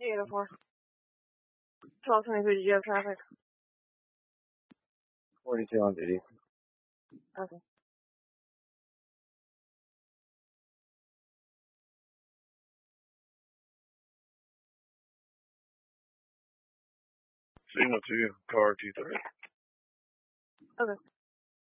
Uniform. 1222, did you have traffic? 42 on duty. Okay. Signal 2, car 23. Okay.